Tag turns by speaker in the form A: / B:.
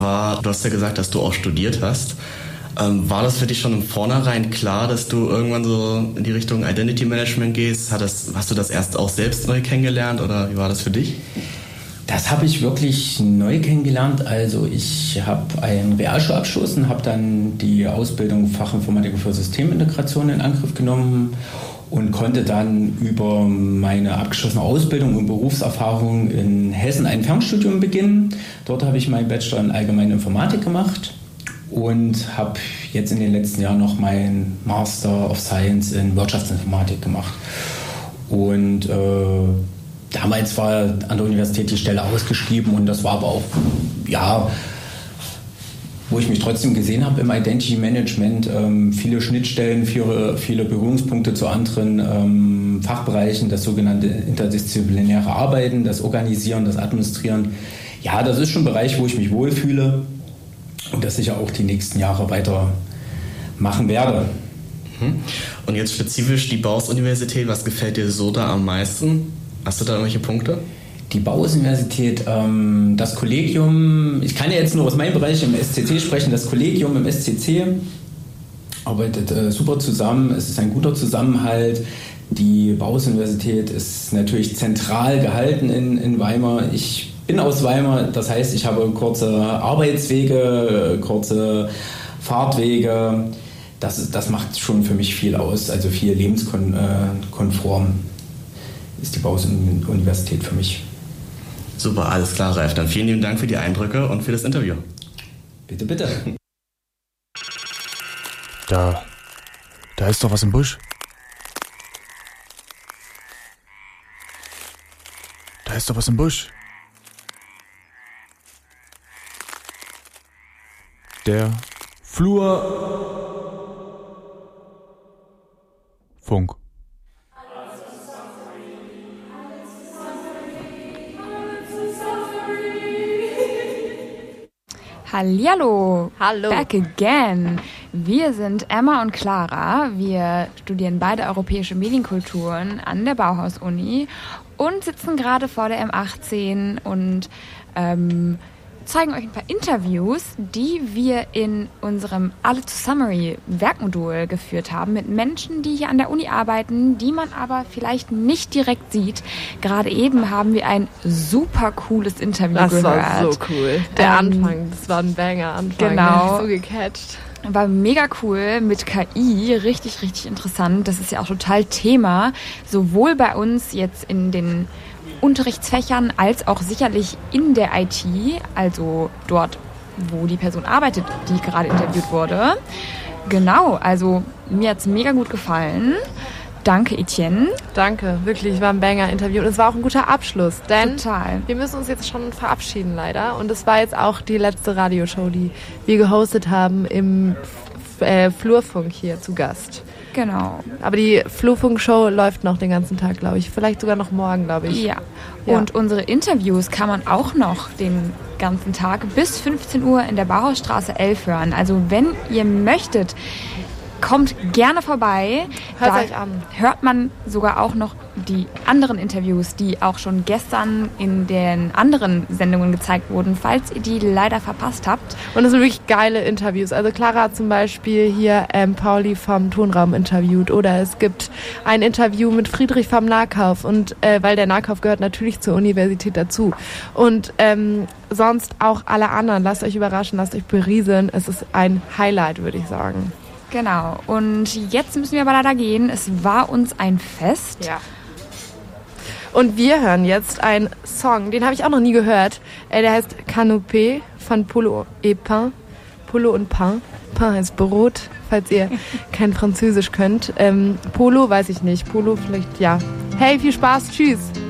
A: Du hast ja gesagt, dass du auch studiert hast. War das für dich schon im Vornherein klar, dass du irgendwann so in die Richtung Identity Management gehst? Hast du das erst auch selbst neu kennengelernt oder wie war das für dich?
B: Das habe ich wirklich neu kennengelernt. Also ich habe einen Realschulabschluss und habe dann die Ausbildung Fachinformatiker für Systemintegration in Angriff genommen und konnte dann über meine abgeschlossene Ausbildung und Berufserfahrung in Hessen ein Fernstudium beginnen. Dort habe ich meinen Bachelor in Allgemeine Informatik gemacht und habe jetzt in den letzten Jahren noch meinen Master of Science in Wirtschaftsinformatik gemacht. Und damals war an der Universität die Stelle ausgeschrieben und das war aber auch, ja, wo ich mich trotzdem gesehen habe im Identity Management, viele Schnittstellen, viele Berührungspunkte zu anderen Fachbereichen, das sogenannte interdisziplinäre Arbeiten, das Organisieren, das Administrieren. Ja, das ist schon ein Bereich, wo ich mich wohlfühle und das sicher auch die nächsten Jahre weiter machen werde.
A: Und jetzt spezifisch die Bauhaus-Universität, was gefällt dir so da am meisten? Hast du da irgendwelche Punkte?
B: Die Bauhaus-Universität, das Kollegium, ich kann ja jetzt nur aus meinem Bereich im SCC sprechen, das Kollegium im SCC arbeitet super zusammen, es ist ein guter Zusammenhalt. Die Bauhaus-Universität ist natürlich zentral gehalten in Weimar. Ich bin aus Weimar, das heißt, ich habe kurze Arbeitswege, kurze Fahrtwege. Das macht schon für mich viel aus, also viel lebenskonform ist die Bauhaus-Universität für mich.
A: Super, alles klar, Ralf. Dann vielen lieben Dank für die Eindrücke und für das Interview.
B: Bitte, bitte.
C: Da ist doch was im Busch. Da ist doch was im Busch. Der Flurfunk.
D: Hallihallo,
E: hallo.
D: Back again. Wir sind Emma und Clara. Wir studieren beide europäische Medienkulturen an der Bauhaus-Uni und sitzen gerade vor der M18 und zeigen euch ein paar Interviews, die wir in unserem Alle to Summary Werkmodul geführt haben mit Menschen, die hier an der Uni arbeiten, die man aber vielleicht nicht direkt sieht. Gerade eben haben wir ein super cooles Interview gehört.
E: Das war so cool. Der Anfang, das war ein Banger-Anfang.
D: Genau.
E: Der hat mich so gecatcht.
D: War mega cool mit KI, richtig, richtig interessant. Das ist ja auch total Thema, sowohl bei uns jetzt in den Unterrichtsfächern als auch sicherlich in der IT, also dort, wo die Person arbeitet, die gerade interviewt wurde. Genau, also mir hat es mega gut gefallen. Danke, Etienne.
E: Danke, wirklich, war ein Banger-Interview und es war auch ein guter Abschluss, denn
D: Total.
E: Wir müssen uns jetzt schon verabschieden leider und es war jetzt auch die letzte Radioshow, die wir gehostet haben im Flurfunk hier zu Gast.
D: Genau.
E: Aber die Flurfunk-Show läuft noch den ganzen Tag, glaube ich. Vielleicht sogar noch morgen, glaube ich.
D: Ja. Und unsere Interviews kann man auch noch den ganzen Tag bis 15 Uhr in der Bauhausstraße 11 hören. Also wenn ihr möchtet, kommt gerne vorbei.
E: Hört euch an.
D: Hört man sogar auch noch die anderen Interviews, die auch schon gestern in den anderen Sendungen gezeigt wurden, falls ihr die leider verpasst habt.
E: Und es sind wirklich geile Interviews. Also Clara hat zum Beispiel hier Pauli vom Tonraum interviewt oder es gibt ein Interview mit Friedrich vom Nahkauf und weil der Nahkauf gehört natürlich zur Universität dazu. Und sonst auch alle anderen. Lasst euch überraschen, lasst euch berieseln. Es ist ein Highlight, würde ich sagen.
D: Genau. Und jetzt müssen wir aber leider gehen. Es war uns ein Fest.
E: Ja. Und wir hören jetzt einen Song, den habe ich auch noch nie gehört. Der heißt Canopé von Polo et Pain. Polo und Pain. Pain heißt Brot, falls ihr kein Französisch könnt. Polo weiß ich nicht. Polo vielleicht, ja. Hey, viel Spaß. Tschüss.